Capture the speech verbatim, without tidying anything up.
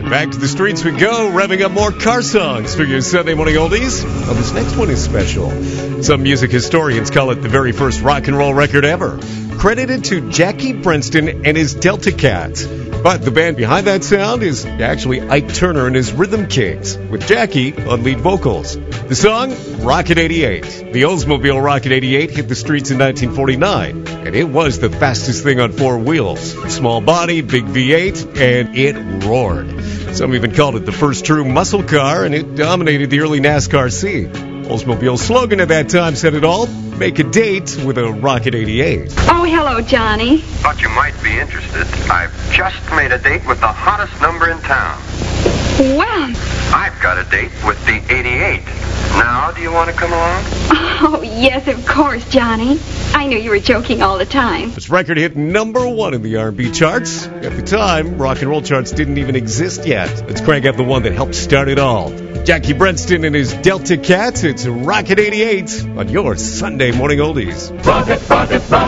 Back to the streets we go, revving up more car songs for your Sunday morning oldies. Well, this next one is special. Some music historians call it the very first rock and roll record ever, credited to Jackie Brenston and his Delta Cats. But the band behind that sound is actually Ike Turner and his Rhythm Kings, with Jackie on lead vocals. The song, Rocket eighty-eight. The Oldsmobile Rocket eighty-eight hit the streets in nineteen forty-nine, and it was the fastest thing on four wheels. Small body, big V eight, and it roared. Some even called it the first true muscle car, and it dominated the early NASCAR scene. Oldsmobile's slogan at that time said it all: make a date with a Rocket eighty-eight. Oh, hello, Johnny. Thought you might be interested. I've just made a date with the hottest number in town. Well, I've got a date with the eighty-eight. Now, do you want to come along? oh, yes, of course, Johnny. I knew you were joking all the time. This record hit number one in the R and B charts. At the time, rock and roll charts didn't even exist yet. Let's crank up the one that helped start it all. Jackie Brenston and his Delta Cats. It's Rocket eighty-eight on your Sunday morning oldies. Rocket, rocket, rocket.